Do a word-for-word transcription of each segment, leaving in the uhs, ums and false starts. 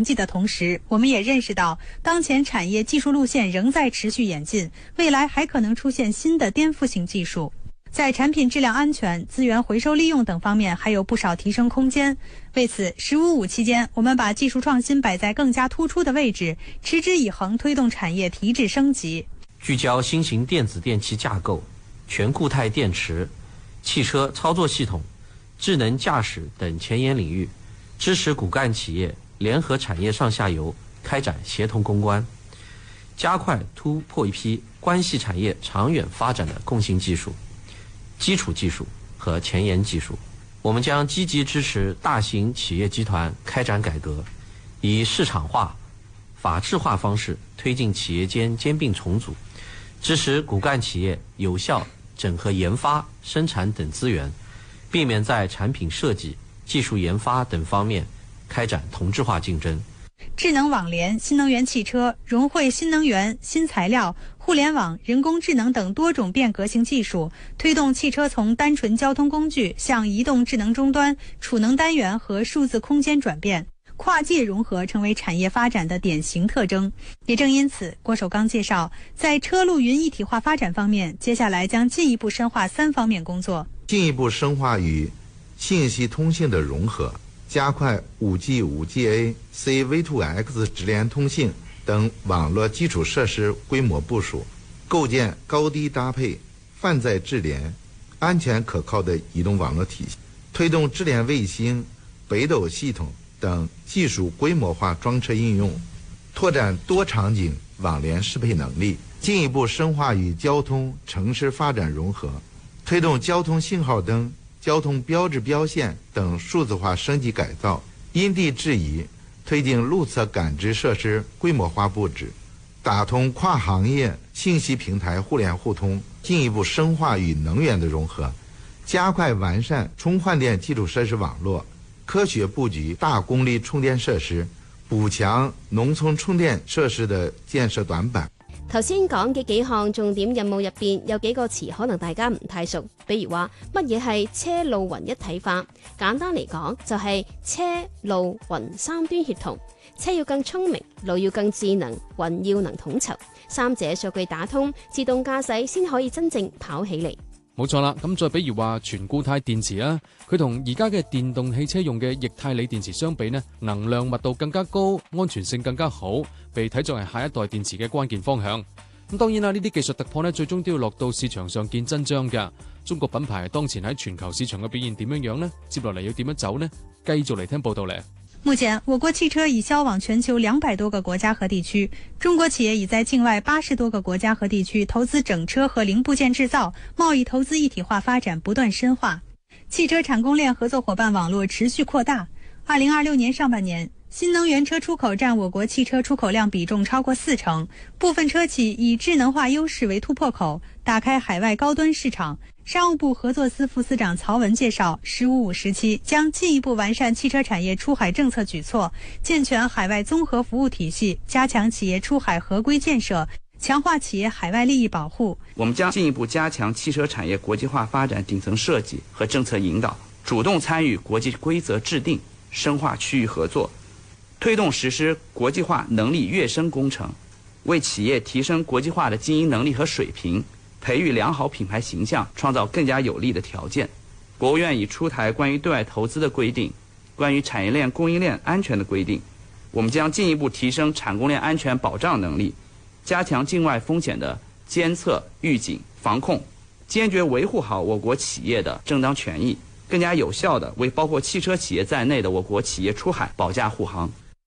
成绩的同时，我们也认识到，当前产业技术路线仍在持续演进，未来还可能出现新的颠覆性技术。在产品质量安全、资源回收利用等方面还有不少提升空间。为此，十五五期间，我们把技术创新摆在更加突出的位置，持之以恒推动产业提质升级。 聚焦新型电子电器架构、全固态电池、汽车操作系统、智能驾驶等前沿领域，支持骨干企业联合产业上下游开展协同攻关，加快突破一批关系产业长远发展的共性技术、基础技术和前沿技术。我们将积极支持大型企业集团开展改革，以市场化、法治化方式推进企业间兼并重组，支持骨干企业有效整合研发、生产等资源，避免在产品设计、技术研发等方面开展同质化竞争。 智能网联、新能源汽车、融汇新能源、新材料、互联网、人工智能等多种变革性技术，推动汽车从单纯交通工具向移动智能终端、储能单元和数字空间转变，跨界融合成为产业发展的典型特征。也正因此，郭守刚介绍，在车路云一体化发展方面，接下来将进一步深化三方面工作， 进一步深化与信息通信的融合，加快 五 G、五 G A、C V 二 X 直连通信等网络基础设施规模部署，构建高低搭配、泛在智联、安全可靠的移动网络体系，推动智联卫星、北斗系统等技术规模化装车应用，拓展多场景网联适配能力，进一步深化与交通、城市发展融合，推动交通信号灯、交通标志标线等数字化升级改造，因地制宜推进路侧感知设施规模化布置，打通跨行业信息平台互联互通，进一步深化与能源的融合，加快完善充换电基础设施网络，科学布局大功率充電設施，補強農村充電設施的建設短板。 頭先講嘅幾項重點任務入邊，有幾個詞可能大家唔太熟，比如話乜嘢係車路雲一體化？簡單嚟講，就係車路雲三端協同，車要更聰明，路要更智能，雲要能統籌，三者數據打通，自動駕駛先可以真正跑起嚟。 冇錯啦，咁再比如話全固態電池啊，佢同而家嘅電動汽車用嘅液態鋰電池相比呢，能量密度更加高，安全性更加好，被睇作係下一代電池嘅關鍵方向。咁當然啦，呢啲技術突破呢，最終都要落到市場上見真章㗎。中國品牌當前喺全球市場嘅表現點樣樣呢？接落嚟要點樣走呢？繼續嚟聽報道咧。 目前，我國汽車已銷往全球兩百多個國家和地區，中國企業已在境外八十多個國家和地區投資整車和零部件製造，貿易投資一體化發展不斷深化，汽車產供鏈合作夥伴網絡持續擴大。二零二六年上半年，新能源車出口佔我國汽車出口量比重超過四成，部分車企以智能化優勢為突破口，打開海外高端市場。商務部合作司副司長曹文介紹，十五五時期將進一步完善汽車產業出海政策舉措，健全海外綜合服務體系，加強企業出海合規建設，強化企業海外利益保護。 我們將進一步加強汽車產業國際化發展頂層設計和政策引導，主動參與國際規則制定，深化區域合作，推動實施國際化能力躍升工程，為企業提升國際化的經營能力和水平，培育良好品牌形象，創造更加有利的條件。國務院已出台關於對外投資的規定，關於產業鏈供應鏈安全的規定。我們將進一步提升產供鏈安全保障能力，加強境外風險的監測、預警、防控，堅決維護好我國企業的正當權益，更加有效地為包括汽車企業在內的我國企業出海保駕護航。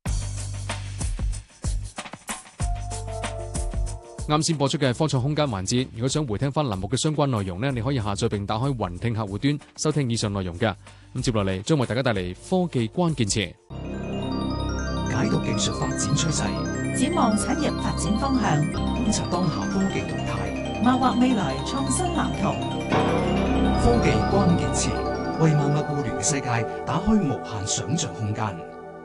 啱先播出嘅係科創空間環節，如果想回聽翻欄目嘅相關內容呢，你可以下載並打開雲聽客戶端收聽以上內容嘅。咁接落嚟將為大家帶嚟科技關鍵詞， 解讀技術發展趨勢， 展望產業發展方向， 觀察當下科技動態， 謀劃未來創新藍圖。 科技關鍵詞為萬物互聯嘅世界打開無限想像空間。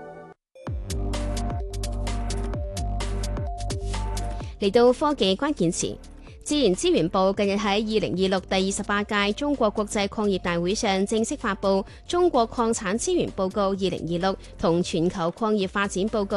嚟到科技關鍵詞，自然資源部近日喺二零二六第二十八屆中國國際礦業大會上正式發布《中國礦產資源報告二零二六》同全球礦業發展報告。